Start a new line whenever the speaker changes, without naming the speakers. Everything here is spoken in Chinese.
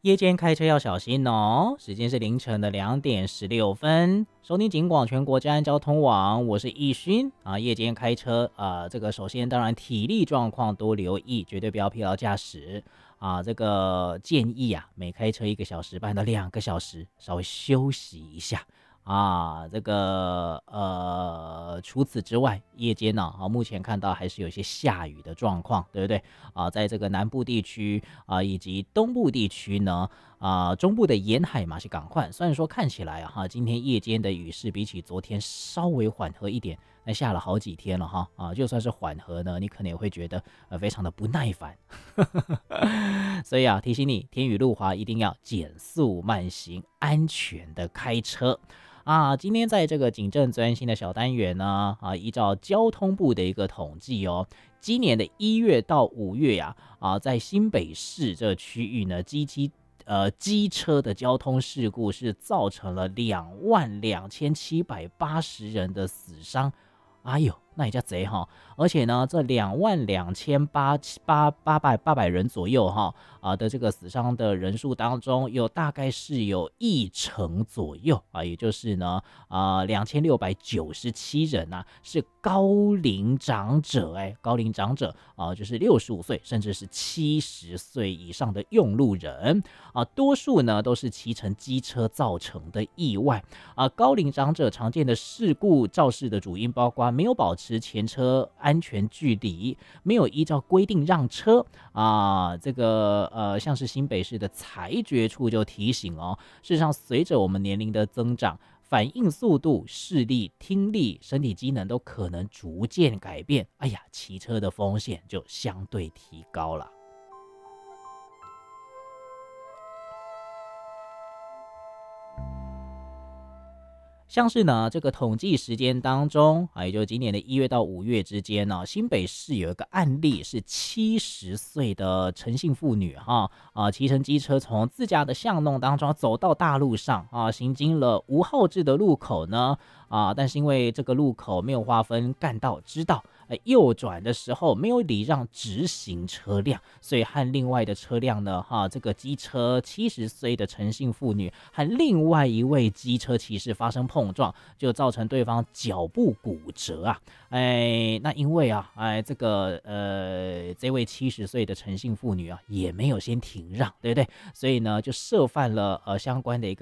夜间开车要小心哦！时间是凌晨的2点16分，收听警广全国治安交通网，我是易勋啊。夜间开车这个首先当然体力状况多留意，绝对不要疲劳驾驶啊。这个建议啊，每开车1个小时半到2个小时，稍微休息一下。这个除此之外，夜间呢目前看到还是有一些下雨的状况，对不对在这个南部地区以及东部地区呢中部的沿海嘛是赶快，虽然说看起来今天夜间的雨势比起昨天稍微缓和一点，那下了好几天了就算是缓和呢，你可能也会觉得非常的不耐烦所以提醒你天雨路滑一定要减速慢行，安全的开车今天在这个警政专心的小单元呢依照交通部的一个统计今年的1月到5月在新北市这区域呢机车的交通事故是造成了22780人的死伤，哎呦，那也叫贼而且呢，这22800人左右的这个死伤的人数当中，大概是有10%左右也就是呢2697人是高龄长者高龄长者就是65岁甚至是70岁以上的用路人多数呢都是骑乘机车造成的意外高龄长者常见的事故肇事的主因包括没有保持前车安全距离，没有依照规定让车这个像是新北市的裁决处就提醒事实上随着我们年龄的增长，反应速度、视力、听力、身体机能都可能逐渐改变，骑车的风险就相对提高了。像是呢，这个统计时间当中也就是今年的1月到5月之间呢，新北市有一个案例是70岁的陈姓妇女骑乘机车从自家的巷弄当中走到大路上行经了无号志的路口呢但是因为这个路口没有划分干道支道，右转的时候没有礼让直行车辆，所以和另外的车辆呢这个机车70岁的陈姓妇女和另外一位机车骑士发生碰撞，就造成对方脚部骨折那因为这个这位70岁的陈姓妇女也没有先停让，对不对？所以呢就涉犯了相关的一个